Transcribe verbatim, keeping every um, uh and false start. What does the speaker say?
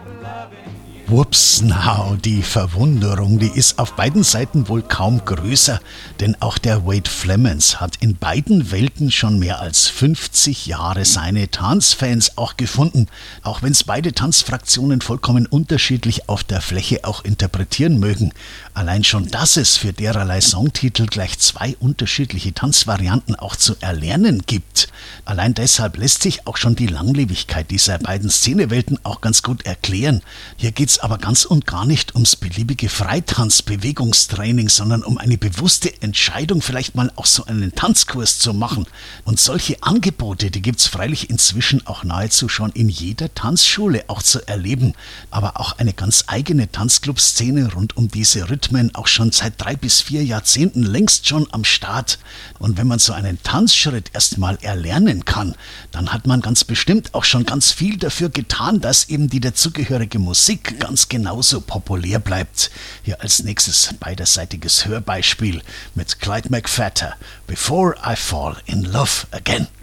Whoops now, die Verwunderung, die ist auf beiden Seiten wohl kaum größer, denn auch der Wade Flemons hat in beiden Welten schon mehr als fünfzig Jahre seine Tanzfans auch gefunden, auch wenn es beide Tanzfraktionen vollkommen unterschiedlich auf der Fläche auch interpretieren mögen. Allein schon, dass es für dererlei Songtitel gleich zwei unterschiedliche Tanzvarianten auch zu erlernen gibt. Allein deshalb lässt sich auch schon die Langlebigkeit dieser beiden Szenewelten auch ganz gut erklären. Hier geht's aber ganz und gar nicht ums beliebige Freitanzbewegungstraining, sondern um eine bewusste Entscheidung, vielleicht mal auch so einen Tanzkurs zu machen. Und solche Angebote, die gibt's freilich inzwischen auch nahezu schon in jeder Tanzschule auch zu erleben. Aber auch eine ganz eigene Tanzclub-Szene rund um diese Rhythmen auch schon seit drei bis vier Jahrzehnten längst schon am Start. Und wenn man so einen Tanzschritt erstmal erlernen kann, dann hat man ganz bestimmt auch schon ganz viel dafür getan, dass eben die dazugehörige Musik ganz genauso populär bleibt. Hier als nächstes beiderseitiges Hörbeispiel mit Clyde McPhatter, Before I Fall in Love Again.